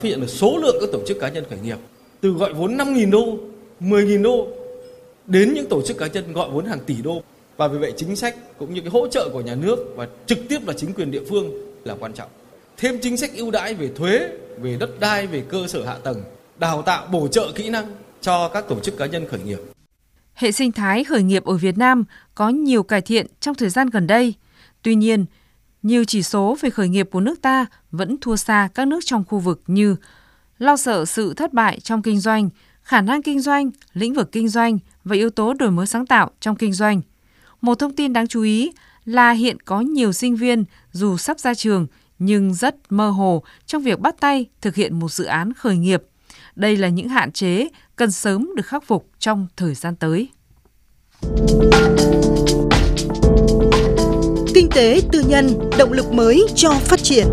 Hiện là số lượng các tổ chức cá nhân khởi nghiệp từ gọi vốn 5.000 đô, 10.000 đô đến những tổ chức cá nhân gọi vốn hàng tỷ đô. Và vì vậy chính sách cũng như cái hỗ trợ của nhà nước và trực tiếp là chính quyền địa phương là quan trọng. Thêm chính sách ưu đãi về thuế, về đất đai, về cơ sở hạ tầng, đào tạo bổ trợ kỹ năng cho các tổ chức cá nhân khởi nghiệp. Hệ sinh thái khởi nghiệp ở Việt Nam có nhiều cải thiện trong thời gian gần đây. Tuy nhiên, nhiều chỉ số về khởi nghiệp của nước ta vẫn thua xa các nước trong khu vực như lo sợ sự thất bại trong kinh doanh, khả năng kinh doanh, lĩnh vực kinh doanh và yếu tố đổi mới sáng tạo trong kinh doanh. Một thông tin đáng chú ý là hiện có nhiều sinh viên dù sắp ra trường nhưng rất mơ hồ trong việc bắt tay thực hiện một dự án khởi nghiệp. Đây là những hạn chế cần sớm được khắc phục trong thời gian tới. Kinh tế tư nhân, động lực mới cho phát triển.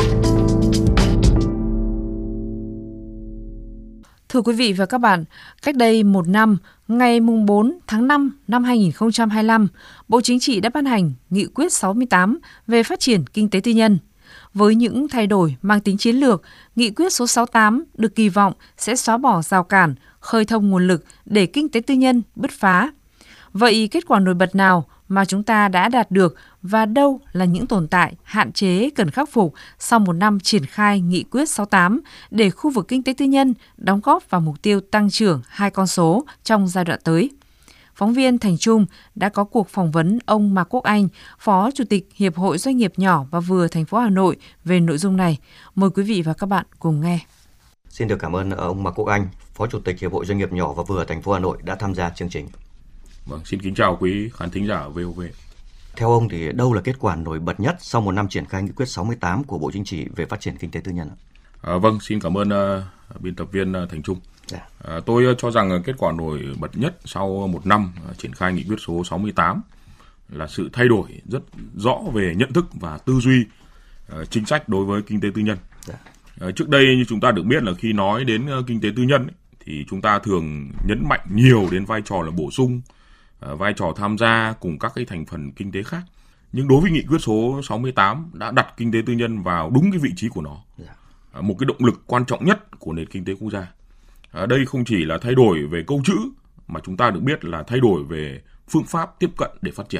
Thưa quý vị và các bạn, cách đây một năm, ngày 4 tháng 5 năm 2025, Bộ Chính trị đã ban hành Nghị quyết 68 về phát triển kinh tế tư nhân. Với những thay đổi mang tính chiến lược, Nghị quyết số 68 được kỳ vọng sẽ xóa bỏ rào cản, khơi thông nguồn lực để kinh tế tư nhân bứt phá. Vậy kết quả nổi bật nào mà chúng ta đã đạt được và đâu là những tồn tại, hạn chế cần khắc phục sau một năm triển khai Nghị quyết 68 để khu vực kinh tế tư nhân đóng góp vào mục tiêu tăng trưởng 2 con số trong giai đoạn tới? Phóng viên Thành Trung đã có cuộc phỏng vấn ông Mạc Quốc Anh, Phó Chủ tịch Hiệp hội Doanh nghiệp nhỏ và vừa thành phố Hà Nội về nội dung này. Mời quý vị và các bạn cùng nghe. Xin được cảm ơn ông Mạc Quốc Anh, Phó Chủ tịch Hiệp hội Doanh nghiệp nhỏ và vừa thành phố Hà Nội đã tham gia chương trình. Vâng, xin kính chào quý khán thính giả VOV. Theo ông thì đâu là kết quả nổi bật nhất sau một năm triển khai Nghị quyết 68 của Bộ Chính trị về phát triển kinh tế tư nhân? Vâng, xin cảm ơn biên tập viên Thành Trung. Tôi cho rằng kết quả nổi bật nhất sau một năm triển khai Nghị quyết số 68 là sự thay đổi rất rõ về nhận thức và tư duy chính sách đối với kinh tế tư nhân. Trước đây như chúng ta được biết là khi nói đến kinh tế tư nhân thì chúng ta thường nhấn mạnh nhiều đến vai trò là bổ sung, vai trò tham gia cùng các cái thành phần kinh tế khác. Nhưng đối với Nghị quyết số 68 đã đặt kinh tế tư nhân vào đúng cái vị trí của nó. Một cái động lực quan trọng nhất của nền kinh tế quốc gia. Đây không chỉ là thay đổi về câu chữ mà chúng ta được biết là thay đổi về phương pháp tiếp cận để phát triển.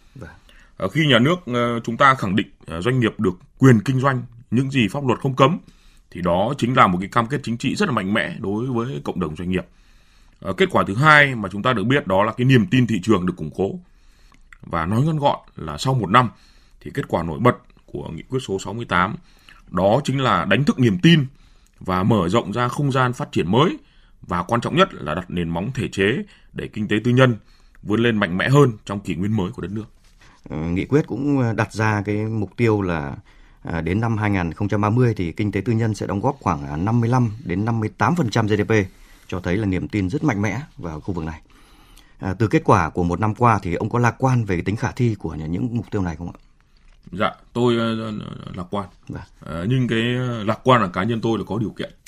Khi nhà nước chúng ta khẳng định doanh nghiệp được quyền kinh doanh những gì pháp luật không cấm thì đó chính là một cái cam kết chính trị rất là mạnh mẽ đối với cộng đồng doanh nghiệp. Kết quả thứ hai mà chúng ta được biết đó là cái niềm tin thị trường được củng cố. Và nói ngắn gọn là sau một năm thì kết quả nổi bật của Nghị quyết số 68 đó chính là đánh thức niềm tin và mở rộng ra không gian phát triển mới, và quan trọng nhất là đặt nền móng thể chế để kinh tế tư nhân vươn lên mạnh mẽ hơn trong kỷ nguyên mới của đất nước. Nghị quyết cũng đặt ra cái mục tiêu là đến năm 2030 thì kinh tế tư nhân sẽ đóng góp khoảng 55 đến 58% GDP, cho thấy là niềm tin rất mạnh mẽ vào khu vực này. Từ kết quả của một năm qua thì ông có lạc quan về tính khả thi của những mục tiêu này không ạ? Dạ, tôi lạc quan. Nhưng cái lạc quan là cá nhân tôi là có điều kiện.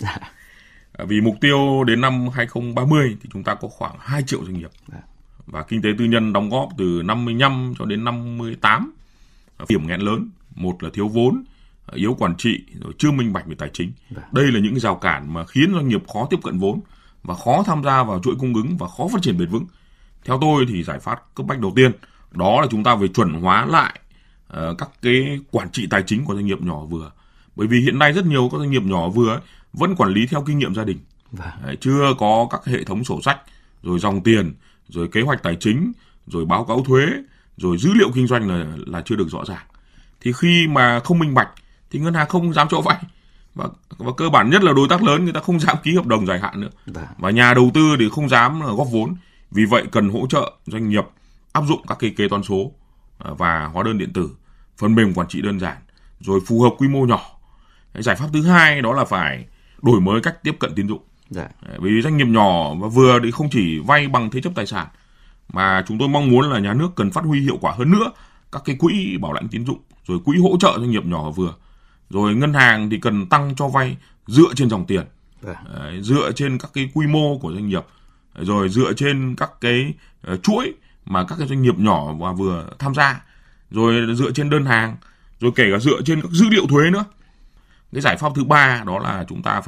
Vì mục tiêu đến năm 2030 thì chúng ta có khoảng 2 triệu doanh nghiệp. Và kinh tế tư nhân đóng góp từ 55 cho đến 58. Điểm nghẽn lớn, một là thiếu vốn, yếu quản trị, rồi chưa minh bạch về tài chính. Đây là những rào cản mà khiến doanh nghiệp khó tiếp cận vốn và khó tham gia vào chuỗi cung ứng và khó phát triển bền vững. Theo tôi thì giải pháp cấp bách đầu tiên đó là chúng ta phải chuẩn hóa lại các cái quản trị tài chính của doanh nghiệp nhỏ vừa. Bởi vì hiện nay rất nhiều các doanh nghiệp nhỏ vừa vẫn quản lý theo kinh nghiệm gia đình. Chưa có các hệ thống sổ sách, rồi dòng tiền, rồi kế hoạch tài chính, rồi báo cáo thuế, rồi dữ liệu kinh doanh là chưa được rõ ràng. Thì khi mà không minh bạch thì ngân hàng không dám cho vay. Và cơ bản nhất là đối tác lớn người ta không dám ký hợp đồng dài hạn nữa. Và nhà đầu tư thì không dám góp vốn. Vì vậy cần hỗ trợ doanh nghiệp áp dụng các cái kế toán số và hóa đơn điện tử, phần mềm quản trị đơn giản, rồi phù hợp quy mô nhỏ. Giải pháp thứ hai đó là phải đổi mới cách tiếp cận tín dụng. Vì doanh nghiệp nhỏ và vừa thì không chỉ vay bằng thế chấp tài sản, mà chúng tôi mong muốn là nhà nước cần phát huy hiệu quả hơn nữa các cái quỹ bảo lãnh tín dụng, rồi quỹ hỗ trợ doanh nghiệp nhỏ và vừa. Rồi ngân hàng thì cần tăng cho vay dựa trên dòng tiền, dựa trên các cái quy mô của doanh nghiệp, rồi dựa trên các cái chuỗi mà các cái doanh nghiệp nhỏ và vừa tham gia, rồi dựa trên đơn hàng, rồi kể cả dựa trên các dữ liệu thuế nữa. Cái giải pháp thứ ba đó là chúng ta phải